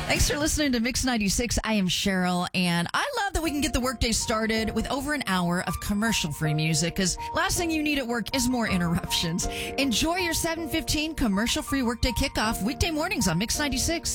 Thanks for listening to Mix 96. I am Cheryl, and I love that we can get the workday started with over an hour of commercial-free music, because last thing you need at work is more interruptions. Enjoy your 7:15 commercial-free workday kickoff weekday mornings on Mix 96.